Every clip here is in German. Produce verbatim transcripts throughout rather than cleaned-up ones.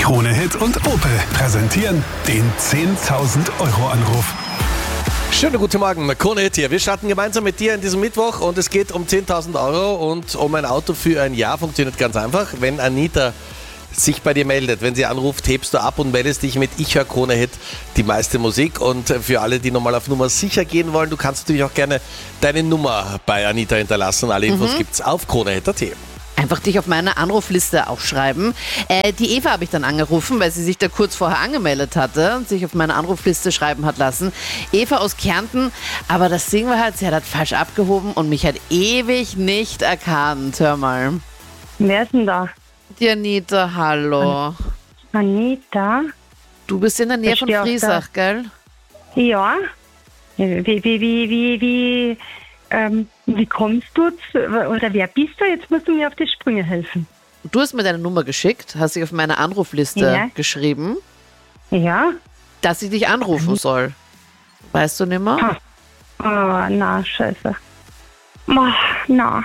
Krone Hit und Opel präsentieren den zehntausend Euro Anruf. Schönen guten Morgen, Krone Hit hier. Wir starten gemeinsam mit dir an diesem Mittwoch und es geht um zehntausend Euro und um ein Auto für ein Jahr. Funktioniert ganz einfach. Wenn Anita sich bei dir meldet, wenn sie anruft, hebst du ab und meldest dich mit Ich höre Krone Hit, die meiste Musik. Und für alle, die nochmal auf Nummer sicher gehen wollen, du kannst natürlich auch gerne deine Nummer bei Anita hinterlassen. Alle Infos mhm. gibt's auf kronehit punkt at. Einfach dich auf meine Anrufliste aufschreiben. Äh, die Eva habe ich dann angerufen, weil sie sich da kurz vorher angemeldet hatte und sich auf meine Anrufliste schreiben hat lassen. Eva aus Kärnten, aber das Ding war halt, sie hat halt falsch abgehoben und mich hat ewig nicht erkannt. Hör mal. Wer ist denn da? Die Anita, hallo. Anita? Du bist in der Nähe von Friesach, gell? Ja. Wie, wie, wie, wie, wie, ähm, wie kommst du zu, oder wer bist du? Jetzt musst du mir auf die Sprünge helfen. Du hast mir deine Nummer geschickt, hast dich auf meine Anrufliste Ja. geschrieben, Ja? dass ich dich anrufen soll. Weißt du nimmer? Ah. Oh, na, scheiße. Oh, na.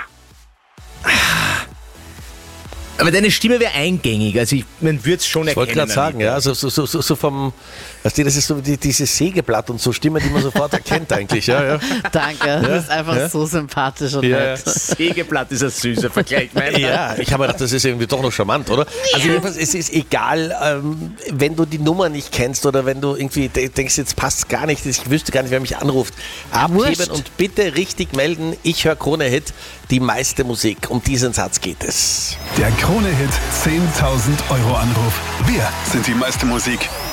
Aber deine Stimme wäre eingängig, also ich, man würde es schon Ich wollte erkennen. gerade sagen, ja, so, so, so, so so vom, weißt du, das ist so die, dieses Sägeblatt und so Stimme, die man sofort erkennt eigentlich. Ja, ja. Danke, du bist einfach ja. so sympathisch und Ja, ja. nett. Sägeblatt ist ein süßer Vergleich, meiner. Ja, ich habe gedacht, das ist irgendwie doch noch charmant, oder? Also jedenfalls, es ist egal, ähm, wenn du die Nummer nicht kennst oder wenn du irgendwie de- denkst, jetzt passt es gar nicht, ich wüsste gar nicht, wer mich anruft. Abheben wurscht. und bitte richtig melden. Ich höre Krone Hit, die meiste Musik. Um diesen Satz geht es. Der Krone Hit zehntausend Euro Anruf. Wir sind die meiste Musik.